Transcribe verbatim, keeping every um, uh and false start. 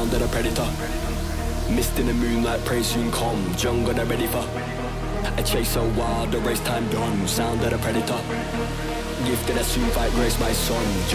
sound of the predator. Mist in the moonlight, pray soon come. Jungle they're ready for a chase so wild, the race time done. Sound of the predator. Gifted as soon fight grace my son.